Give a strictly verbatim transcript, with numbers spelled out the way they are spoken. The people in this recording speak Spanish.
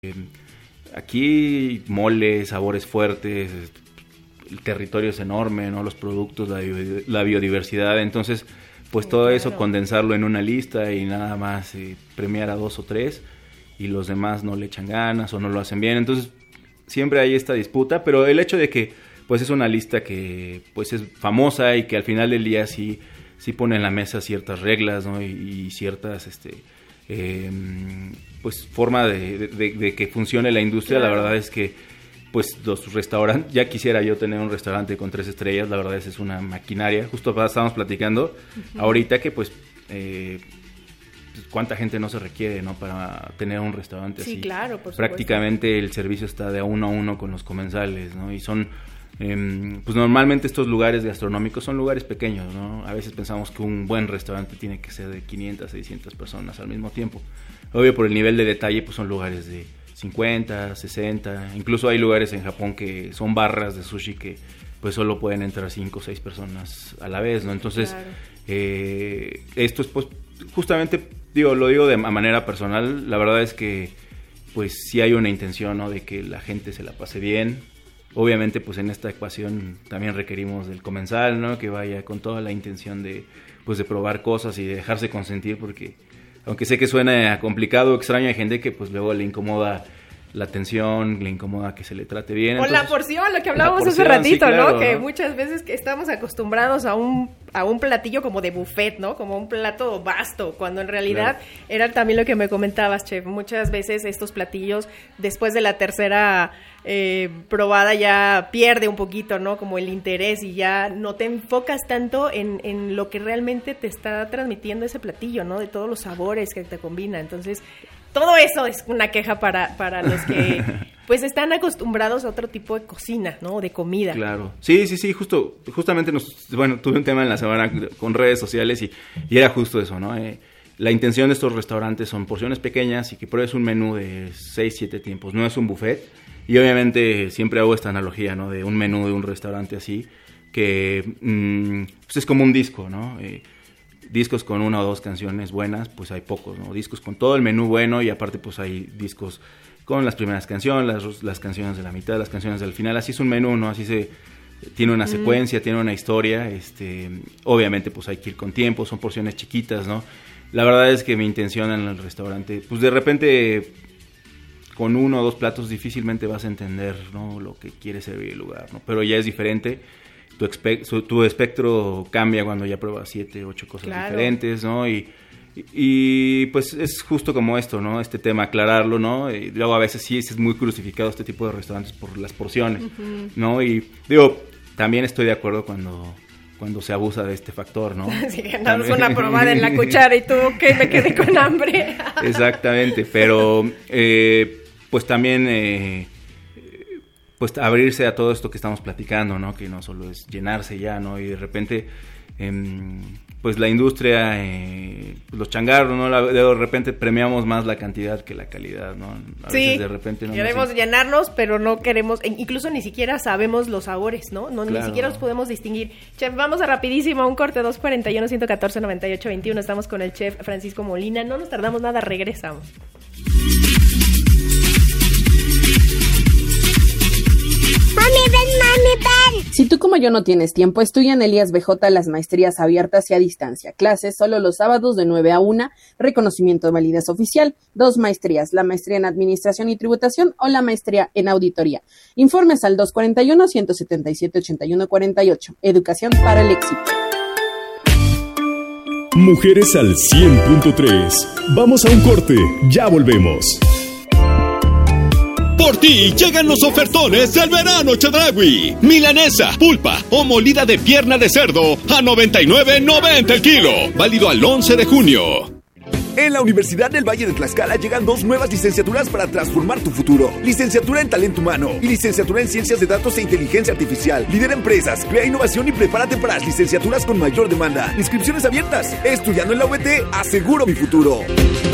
Aquí mole, sabores fuertes, el territorio es enorme, ¿no? Los productos, la, la biodiversidad, entonces pues todo claro. eso condensarlo en una lista y nada más eh, premiar a dos o tres y los demás no le echan ganas o no lo hacen bien, entonces siempre hay esta disputa, pero el hecho de que pues es una lista que pues es famosa y que al final del día sí, sí pone en la mesa ciertas reglas, ¿no? y, y ciertas este eh, pues forma de, de, de que funcione la industria, claro. La verdad es que pues los restaurantes, ya quisiera yo tener un restaurante con tres estrellas, la verdad es es una maquinaria, justo estábamos platicando uh-huh. ahorita que pues eh, cuánta gente no se requiere, ¿no? Para tener un restaurante sí, así. Claro, por prácticamente supuesto. El servicio está de a uno a uno con los comensales, ¿no? Y son eh, pues normalmente estos lugares gastronómicos son lugares pequeños, ¿no? A veces pensamos que un buen restaurante tiene que ser de quinientas, seiscientas personas al mismo tiempo. Obvio, por el nivel de detalle, pues son lugares de cincuenta, sesenta, incluso hay lugares en Japón que son barras de sushi que pues solo pueden entrar cinco o seis personas a la vez, ¿no? Entonces, claro. eh, esto es pues justamente, digo, lo digo de manera personal, la verdad es que pues sí hay una intención, ¿no? De que la gente se la pase bien. Obviamente pues en esta ecuación también requerimos del comensal, ¿no? Que vaya con toda la intención de pues de probar cosas y de dejarse consentir, porque aunque sé que suena complicado, extraño, hay gente que pues luego le incomoda la atención, le incomoda que se le trate bien. O entonces, la porción, lo que hablábamos porción, hace ratito, sí, claro, ¿no? Que ¿no? muchas veces que estamos acostumbrados a un a un platillo como de buffet, ¿no? Como un plato vasto, cuando en realidad claro. era también lo que me comentabas, chef. Muchas veces estos platillos, después de la tercera eh, probada, ya pierde un poquito, ¿no? Como el interés y ya no te enfocas tanto en, en lo que realmente te está transmitiendo ese platillo, ¿no? De todos los sabores que te combina. Entonces, todo eso es una queja para, para los que pues están acostumbrados a otro tipo de cocina, ¿no? De comida. Claro. Sí, sí, sí, justo, justamente nos, bueno, tuve un tema en la semana con redes sociales y, y era justo eso, ¿no? Eh, la intención de estos restaurantes son porciones pequeñas y que pruebes un menú de seis, siete tiempos, no es un buffet. Y obviamente siempre hago esta analogía, ¿no? De un menú de un restaurante así, que mmm, pues es como un disco, ¿no? Eh, discos con una o dos canciones buenas, pues hay pocos, ¿no? Discos con todo el menú bueno y aparte pues hay discos con las primeras canciones, las, las canciones de la mitad, las canciones del final, así es un menú, ¿no? Así se tiene una mm. secuencia, tiene una historia, este, obviamente pues hay que ir con tiempo, son porciones chiquitas, ¿no? La verdad es que mi intención en el restaurante, pues de repente con uno o dos platos difícilmente vas a entender, ¿no? Lo que quiere servir el lugar, ¿no? Pero ya es diferente. Tu, espe- tu espectro cambia cuando ya pruebas siete, ocho cosas claro. diferentes, ¿no? Y, y, y pues es justo como esto, ¿no? Este tema, aclararlo, ¿no? Y luego a veces sí es muy crucificado este tipo de restaurantes por las porciones, uh-huh. ¿no? Y digo, también estoy de acuerdo cuando, cuando se abusa de este factor, ¿no? Sí, que damos una probada en la cuchara y tú, que me quedé con hambre. Exactamente, pero eh, pues también... Eh, pues abrirse a todo esto que estamos platicando, ¿no? Que no solo es llenarse ya, ¿no? Y de repente, eh, pues la industria, eh, los changarros, ¿no? La, de repente premiamos más la cantidad que la calidad, ¿no? A sí, veces de repente no queremos nos... llenarnos, pero no queremos, incluso ni siquiera sabemos los sabores, ¿no? no claro. Ni siquiera los podemos distinguir. Chef, vamos a rapidísimo, un corte, dos cuarenta y uno, ciento catorce, noventa y ocho, veintiuno, estamos con el chef Francisco Molina, no nos tardamos nada, regresamos. ¡Mami, ven, mami, ven! Si tú como yo no tienes tiempo, estudia en Elías B J las maestrías abiertas y a distancia. Clases solo los sábados de nueve a una, reconocimiento de validez oficial, dos maestrías, la maestría en Administración y Tributación o la maestría en Auditoría. Informes al dos cuarenta y uno, ciento setenta y siete, ochenta y uno cuarenta y ocho. Educación para el éxito. Mujeres al cien punto tres. Vamos a un corte, ya volvemos. Por ti llegan los ofertones del verano Chedraui. Milanesa, pulpa o molida de pierna de cerdo a noventa y nueve noventa el kilo. Válido al once de junio. En la Universidad del Valle de Tlaxcala llegan dos nuevas licenciaturas para transformar tu futuro. Licenciatura en Talento Humano y Licenciatura en Ciencias de Datos e Inteligencia Artificial. Lidera empresas, crea innovación y prepárate para las licenciaturas con mayor demanda. Inscripciones abiertas. Estudiando en la U V T, aseguro mi futuro.